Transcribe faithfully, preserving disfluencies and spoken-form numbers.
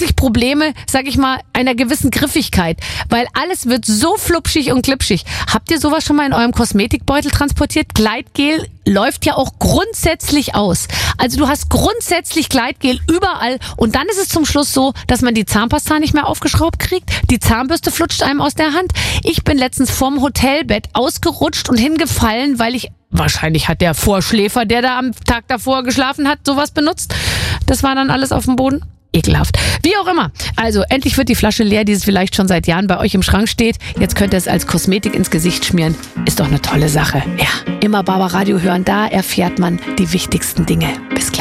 wirklich Probleme, sag ich mal, einer gewissen Griffigkeit, weil alles wird so flupschig und glitschig. Habt ihr sowas schon mal in eurem Kosmetikbeutel transportiert? Gleitgel läuft ja auch grundsätzlich aus. Also du hast grundsätzlich Gleitgel überall und dann ist es zum Schluss so, dass man die Zahnpasta nicht mehr aufgeschraubt kriegt. Die Zahnbürste flutscht einem aus der Hand. Ich bin letztens vorm Hotelbett ausgerutscht und hingefallen, weil ich, wahrscheinlich hat der Vorschläfer, der da am Tag davor geschlafen hat, sowas benutzt. Das war dann alles auf dem Boden. Ekelhaft. Wie auch immer. Also endlich wird die Flasche leer, die es vielleicht schon seit Jahren bei euch im Schrank steht. Jetzt könnt ihr es als Kosmetik ins Gesicht schmieren. Ist doch eine tolle Sache. Ja, immer Barbaradio hören, da erfährt man die wichtigsten Dinge. Bis gleich.